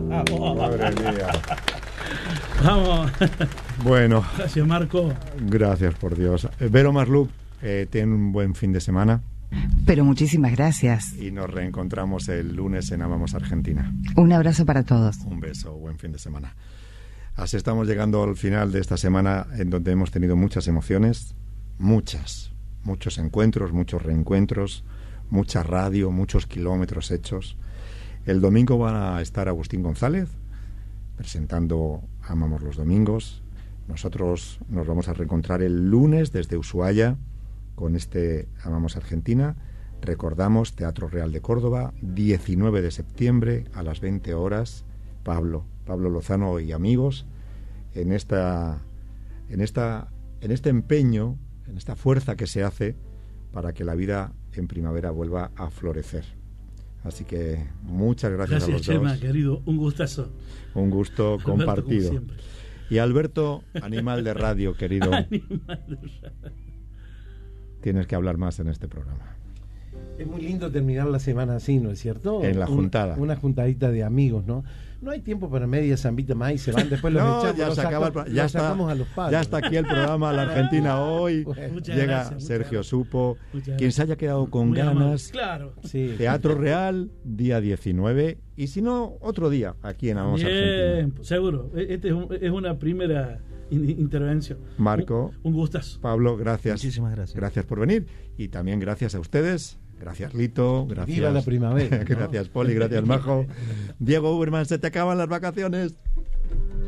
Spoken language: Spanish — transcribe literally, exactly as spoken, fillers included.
Madre mía. Vamos. Bueno. Gracias, Marco. Gracias, por Dios. Vero Masluch, eh, ten un buen fin de semana. Pero muchísimas gracias. Y nos reencontramos el lunes en Amamos Argentina. Un abrazo para todos. Un beso, buen fin de semana. Así estamos llegando al final de esta semana en donde hemos tenido muchas emociones, muchas, muchos encuentros, muchos reencuentros, mucha radio, muchos kilómetros hechos. El domingo va a estar Agustín González presentando Amamos los Domingos. Nosotros nos vamos a reencontrar el lunes desde Ushuaia con este Amamos Argentina. Recordamos, Teatro Real de Córdoba, diecinueve de septiembre a las veinte horas. Pablo, Pablo Lozano y amigos, en esta, en esta, en este empeño, en esta fuerza que se hace para que la vida en primavera vuelva a florecer. Así que muchas gracias, gracias a los Chema, dos. querido, un gustazo. Un gusto Alberto, compartido. como siempre. Y Alberto, animal de radio, querido. Animal de radio. Tienes que hablar más en este programa. Es muy lindo terminar la semana así, ¿no es cierto? En la juntada. Un, una juntadita de amigos, ¿no? No hay tiempo para media zambita más y se van, después los no, echamos, ya los se acaba el sacamos, pro- ya los está, sacamos a los palos. ya está aquí el programa La Argentina Hoy. Bueno, muchas Llega gracias, Sergio muchas Supo. Muchas Quien gracias. se haya quedado con Muy ganas, amable. Claro. Sí. Teatro Real, día diecinueve. Y si no, otro día aquí en Amamos Argentina. Bien, seguro. Este es, un- es una primera in- intervención. Marco, Un, un gustazo. Pablo, gracias. Muchísimas gracias. Gracias por venir. Y también gracias a ustedes. Gracias, Lito. Gracias. Viva la primavera, ¿no? Gracias, Poli. Gracias, Majo. Diego Uberman, se te acaban las vacaciones.